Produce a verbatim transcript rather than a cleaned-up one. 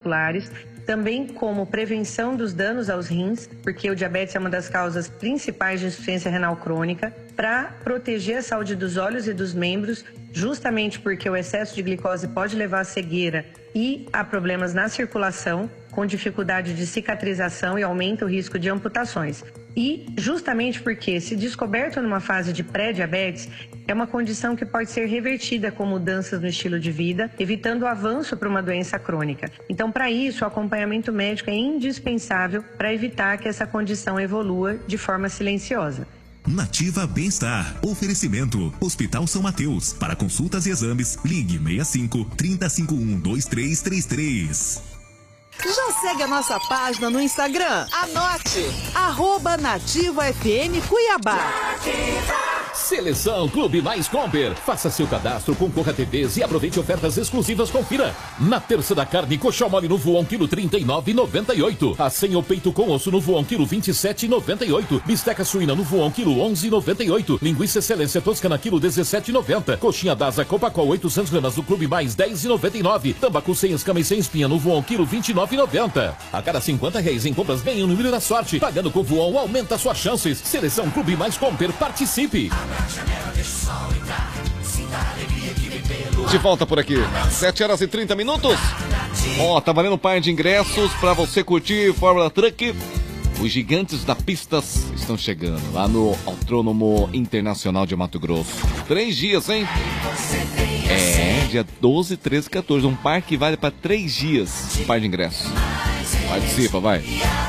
cardiovasculares, também como prevenção dos danos aos rins, porque o diabetes é uma das causas principais de insuficiência renal crônica, para proteger a saúde dos olhos e dos membros, justamente porque o excesso de glicose pode levar à cegueira e a problemas na circulação, com dificuldade de cicatrização e aumenta o risco de amputações. E justamente porque, se descoberto numa fase de pré-diabetes, é uma condição que pode ser revertida com mudanças no estilo de vida, evitando o avanço para uma doença crônica. Então, para isso, o acompanhamento médico é indispensável para evitar que essa condição evolua de forma silenciosa. Nativa Bem-Estar. Oferecimento. Hospital São Mateus. Para consultas e exames, ligue seis cinco, três cinco um, dois três três três. Já segue a nossa página no Instagram? Anote! Arroba Nativa F M Cuiabá. Seleção Clube Mais Comper. Faça seu cadastro, concorra a T Vs e aproveite ofertas exclusivas. Confira. Na terça da carne, coxão mole no voão, quilo trinta e nove reais e noventa e oito centavos. Acém ou peito com osso no voão, quilo vinte e sete reais e noventa e oito centavos. Bisteca suína no voão, quilo onze reais e noventa e oito centavos. Linguiça excelência toscana, quilo dezessete reais e noventa centavos. Coxinha d'asa Copacol, oitocentas gramas do Clube Mais, dez reais e noventa e nove centavos. Tambacu sem escama e sem espinha no voão, quilo vinte e nove reais e noventa centavos. A cada cinquenta reais em compras, ganhe um número da sorte. Pagando com voão, aumenta suas chances. Seleção Clube Mais Comper, participe. De volta por aqui, sete horas e trinta minutos. Ó, oh, tá valendo um par de ingressos pra você curtir Fórmula Truck. Os gigantes da pistas estão chegando lá no Autônomo Internacional de Mato Grosso. Três dias, hein? É, dia doze, treze e quatorze. Um par que vale pra três dias. Um par de ingressos. Participa, vai.